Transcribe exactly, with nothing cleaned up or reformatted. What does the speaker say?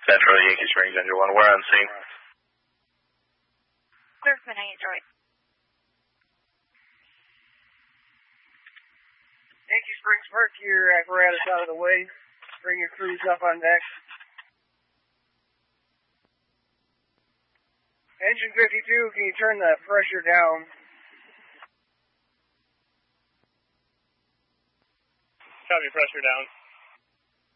Central Yankee Springs, Engine one. We're on scene. Clear for nine, Detroit. Yankee Springs, park your apparatus out of the way. Bring your crews up on deck. Engine fifty-two, can you turn the pressure down? Copy, pressure down.